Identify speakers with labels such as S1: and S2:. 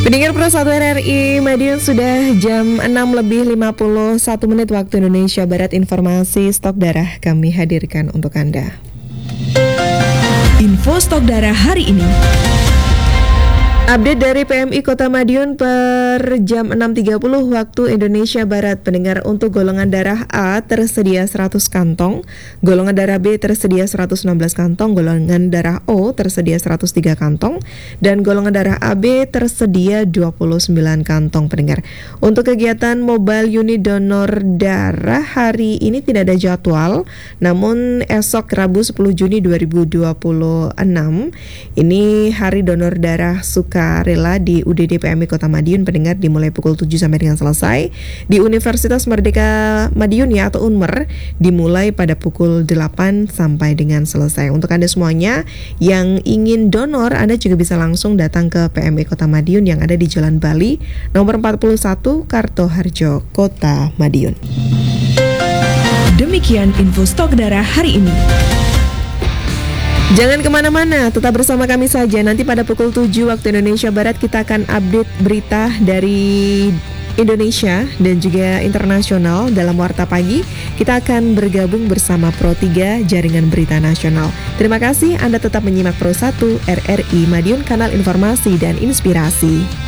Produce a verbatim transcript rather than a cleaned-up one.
S1: Pendengar Pro satu R R I Madiun, sudah jam enam lebih lima puluh satu menit waktu Indonesia Barat. Informasi stok darah kami hadirkan untuk Anda.
S2: Info stok darah hari ini.
S1: Update dari P M I Kota Madiun per jam enam tiga puluh waktu Indonesia Barat. Pendengar, untuk golongan darah A tersedia seratus kantong, golongan darah B tersedia seratus enam belas kantong, golongan darah O tersedia seratus tiga kantong, dan golongan darah A B tersedia dua puluh sembilan kantong. Pendengar, untuk kegiatan mobile unit donor darah hari ini tidak ada jadwal, namun esok Rabu sepuluh Juni dua ribu dua puluh enam ini hari donor darah sukarela di U D D P M I Kota Madiun. Pendengar, dimulai pukul tujuh sampai dengan selesai. Di Universitas Merdeka Madiun ya, atau Unmer, dimulai pada pukul delapan sampai dengan selesai. Untuk Anda semuanya yang ingin donor, Anda juga bisa langsung datang ke P M I Kota Madiun yang ada di Jalan Bali nomor empat puluh satu Kartoharjo, Kota Madiun.
S2: Demikian info stok darah hari ini.
S1: Jangan kemana-mana, tetap bersama kami saja. Nanti pada pukul tujuh waktu Indonesia Barat kita akan update berita dari Indonesia dan juga internasional dalam Warta Pagi. Kita akan bergabung bersama Pro tiga Jaringan Berita Nasional. Terima kasih Anda tetap menyimak Pro satu R R I Madiun, kanal informasi dan inspirasi.